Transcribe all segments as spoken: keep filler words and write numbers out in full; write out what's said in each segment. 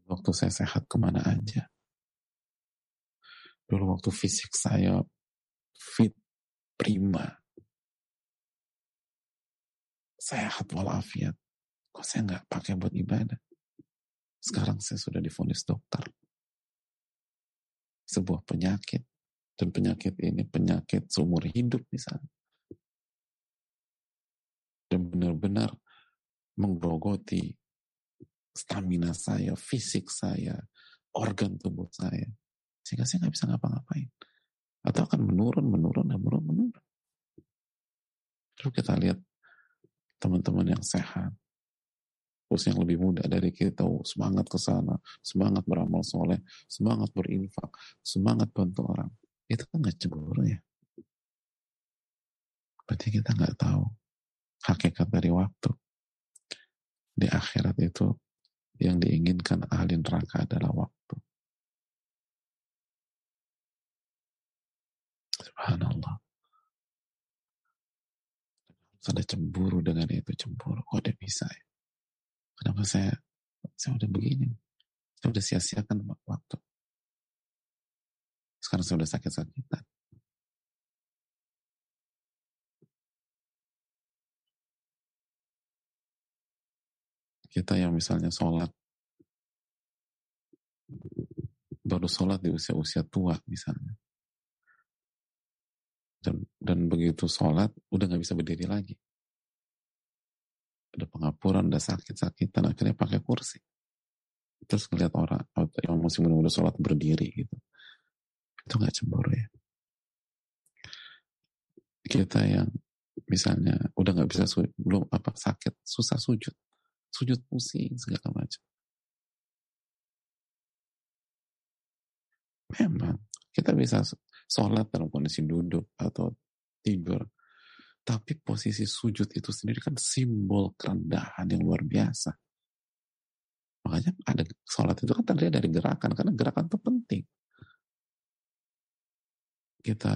Waktu saya sehat kemana aja. Dulu waktu fisik saya fit, prima, sehat walafiat. Kok saya nggak pakai buat ibadah? Sekarang saya sudah divonis dokter. Sebuah penyakit. Dan penyakit ini penyakit seumur hidup misalnya. Dan benar-benar menggerogoti stamina saya, fisik saya, organ tubuh saya. Sehingga saya nggak bisa ngapa-ngapain. Atau akan menurun, menurun, dan menurun, menurun. Lalu kita lihat teman-teman yang sehat, terus yang lebih muda dari kita, semangat ke sana, semangat beramal soleh, semangat berinfak, semangat bantu orang. Itu kan nggak cemburu ya. Berarti kita nggak tahu hakikat dari waktu. Di akhirat itu yang diinginkan ahli neraka adalah waktu. Subhanallah. Harus ada cemburu dengan itu, cemburu. Kok ada bisa ya? Kenapa saya saya udah begini? Saya udah sia-siakan waktu. Sekarang saya udah sakit-sakitan. Kita yang misalnya sholat, baru sholat di usia-usia tua misalnya. Dan, dan begitu sholat, udah gak bisa berdiri lagi. Udah pengapuran, udah sakit-sakitan, akhirnya pakai kursi. Terus ngeliat orang yang masih muda-muda sholat berdiri gitu. Itu gak cemburu ya. Kita yang misalnya udah gak bisa, belum apa sakit, susah sujud. Sujud pusing, segala macam. Memang, kita bisa sholat dalam kondisi duduk atau tidur. Tapi posisi sujud itu sendiri kan simbol kerendahan yang luar biasa. Makanya ada sholat itu kan terdiri dari gerakan, karena gerakan itu penting. Kita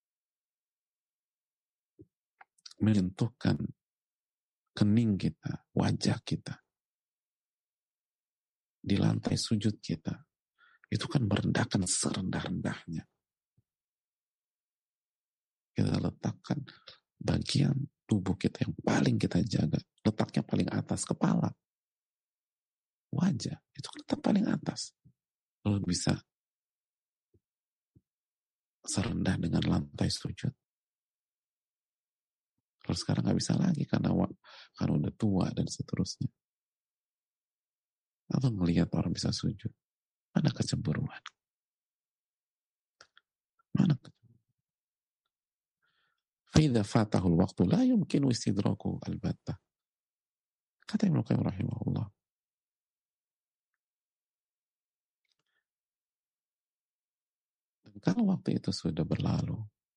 menyentuhkan kening kita, wajah kita, di lantai sujud kita. Itu kan merendahkan serendah-rendahnya. Kita letakkan bagian tubuh kita yang paling kita jaga, letaknya paling atas, kepala, wajah, itu kan letak paling atas. Lalu bisa serendah dengan lantai sujud. Kalau sekarang nggak bisa lagi karena karena udah tua dan seterusnya. Atau melihat orang bisa sujud, mana kecemburuan? Mana kecemburuan? Fa'idha fatahul waktu la yumkinu istidraku albattah. Kata Ibnu Qayyim rahimahullah. Dan kalau waktu itu sudah berlalu,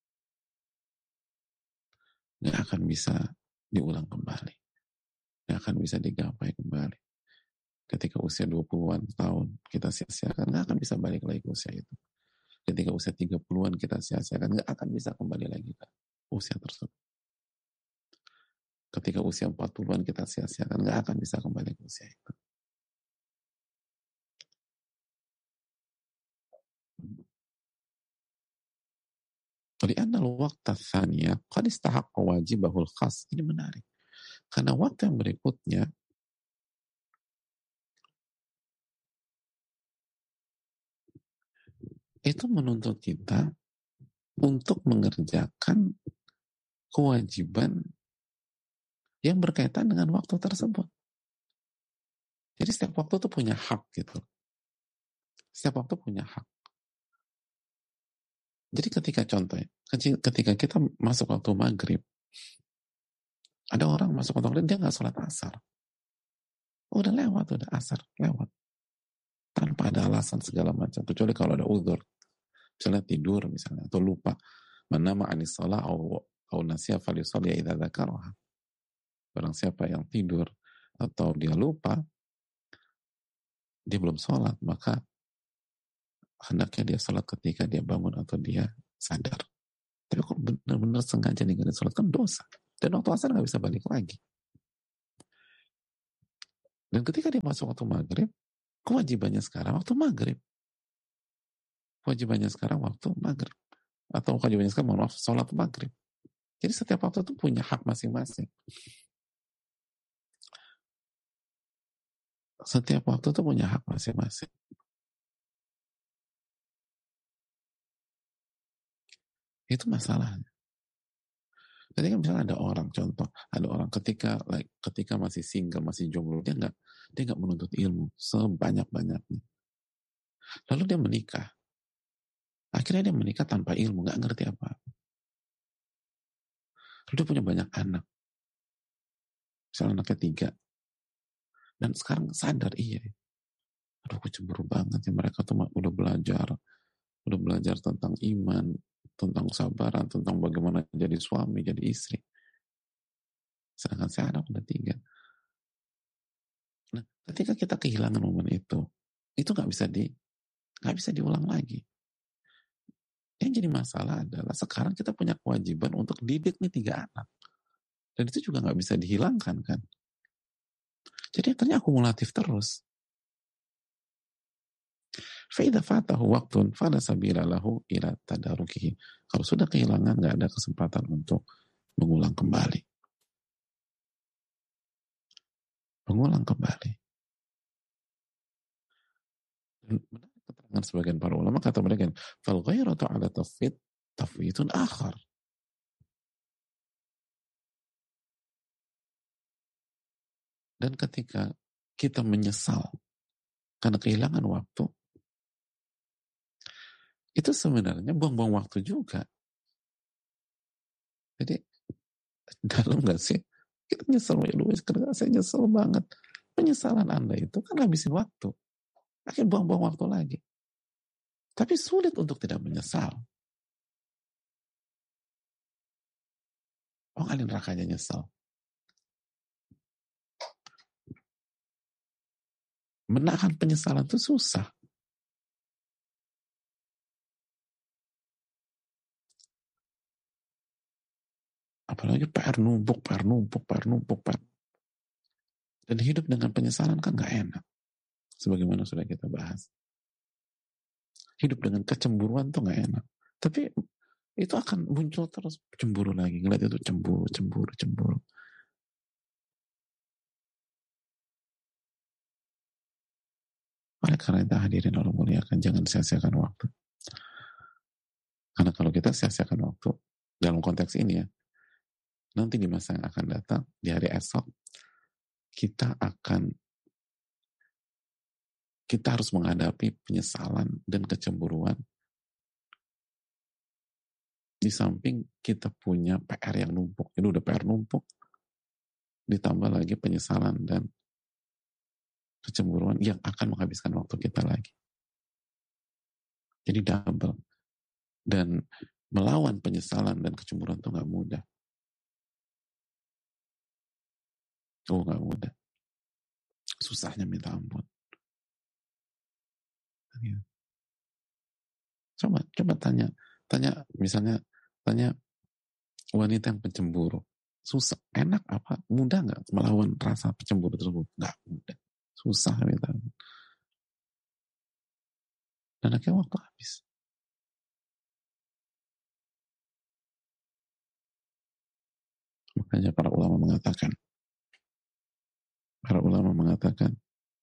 nggak akan bisa diulang kembali. Nggak akan bisa digapai kembali. Ketika usia dua puluhan tahun kita sia-siakan, nggak akan bisa balik lagi ke usia itu. Ketika usia tiga puluhan kita sia-siakan, nggak akan bisa kembali lagi ke usia tersebut. Ketika usia empat puluhan kita sia-siakan, nggak akan bisa kembali ke usia itu. Li'anna al-waqta tsaniyah qad istahaqqa wajibahul khas. Ini menarik. Karena waktu yang berikutnya itu menuntut kita untuk mengerjakan kewajiban yang berkaitan dengan waktu tersebut. Jadi setiap waktu itu punya hak gitu. Setiap waktu punya hak. Jadi ketika contoh, ketika kita masuk waktu maghrib, ada orang masuk waktu maghrib, dia nggak sholat asar. Oh, udah lewat, udah asar, lewat. Tanpa ada alasan segala macam. Kecuali kalau ada uzur. Misalnya tidur, misalnya, atau lupa. Manama anis sholat, atau nasiyah falisol, ya idha dzakaraha. Barang siapa yang tidur, atau dia lupa, dia belum sholat, maka hendaknya dia sholat ketika dia bangun atau dia sadar. Tapi kok benar-benar sengaja ninggalin sholat, kan dosa. Dan waktu asar gak bisa balik lagi. Dan ketika dia masuk waktu maghrib, Kewajibannya sekarang waktu maghrib. Kewajibannya sekarang waktu maghrib. Atau kewajibannya sekarang, mohon maaf, sholat maghrib. Jadi setiap waktu itu punya hak masing-masing. Setiap waktu itu punya hak masing-masing. Itu masalahnya. Jadi kan misalnya ada orang, contoh, ada orang ketika like, ketika masih single, masih jomblo, dia nggak dia nggak menuntut ilmu sebanyak-banyaknya. Lalu dia menikah. Akhirnya dia menikah tanpa ilmu, nggak ngerti apa. Lalu dia punya banyak anak. Misalnya anaknya tiga. Dan sekarang sadar, iya, aduh aku cemburu banget ya, mereka tuh udah belajar, udah belajar tentang iman, tentang sabaran, tentang bagaimana jadi suami, jadi istri. Sedangkan saya anak udah tiga. Nah, ketika kita kehilangan momen itu, itu nggak bisa di nggak bisa diulang lagi. Yang jadi masalah adalah sekarang kita punya kewajiban untuk didik nih tiga anak, dan itu juga nggak bisa dihilangkan kan. Jadi akhirnya akumulatif terus. Fa'idha fatahu waktun fala sabila lahu ila tadarukihi. Kalau sudah kehilangan, nggak ada kesempatan untuk mengulang kembali. Mengulang kembali. Dan menarik keterangan sebagian para ulama, kata mereka, fal ghairatu ala tafwid tafwidun akhar. Dan ketika kita menyesal karena kehilangan waktu, itu sebenarnya buang-buang waktu juga. Jadi dalam nggak sih? Kita nyesel, Luis, karena saya nyesel banget. Penyesalan Anda itu kan habisin waktu. Akhirnya buang-buang waktu lagi. Tapi sulit untuk tidak menyesal. Oh, kalian nerakanya nyesel. Menahan penyesalan itu susah. Apalagi P R numpuk, P R numpuk, P R numpuk, P R. Dan hidup dengan penyesalan kan gak enak. Sebagaimana sudah kita bahas. Hidup dengan kecemburuan tuh gak enak. Tapi itu akan muncul terus, cemburu lagi. Ngeliat itu cemburu, cemburu, cemburu. Oleh karena itu hadirin Allah muliakan, jangan sia-siakan waktu. Karena kalau kita sia-siakan waktu, dalam konteks ini ya, nanti di masa yang akan datang, di hari esok, kita akan kita harus menghadapi penyesalan dan kecemburuan, di samping kita punya P R yang numpuk. Ini udah P R numpuk, ditambah lagi penyesalan dan kecemburuan yang akan menghabiskan waktu kita lagi. Jadi double. Dan melawan penyesalan dan kecemburuan itu gak mudah. Oh, gak mudah. Susahnya minta ampun. Coba, coba tanya, tanya misalnya, tanya wanita yang pencemburu, susah, enak apa, mudah nggak melawan rasa pencemburu tersebut? Nggak mudah, susah minta ampun. Dan akhirnya waktu habis. Makanya para ulama mengatakan, para ulama mengatakan,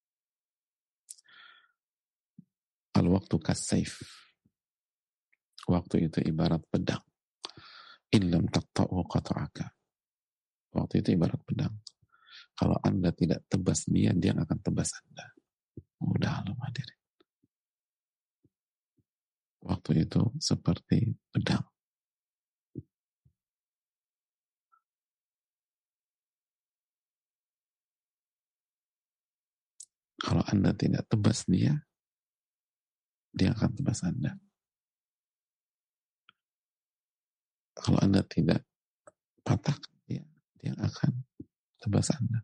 al-waktu kas-saif. Waktu itu ibarat pedang. Illam taqta'u qata'aka. Waktu itu ibarat pedang. Kalau Anda tidak tebas dia, dia akan tebas Anda. Udah lo hadirin. Waktu itu seperti pedang. Kalau Anda tidak tebas dia, dia akan tebas Anda. Kalau Anda tidak patah, dia, dia akan tebas Anda.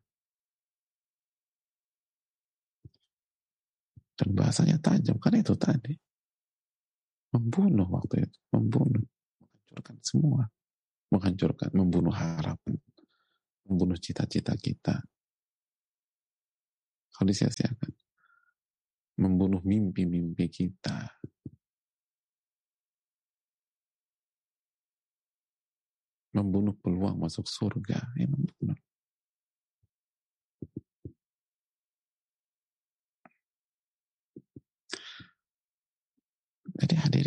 Dan bahasanya tajam, karena itu tadi. Membunuh waktu itu, membunuh. Menghancurkan semua. Menghancurkan, membunuh harapan. Membunuh cita-cita kita. Kalau disia-siakan. membunuh mimpi-mimpi kita, membunuh peluang masuk surga. Ya, benar. Jadi hadirin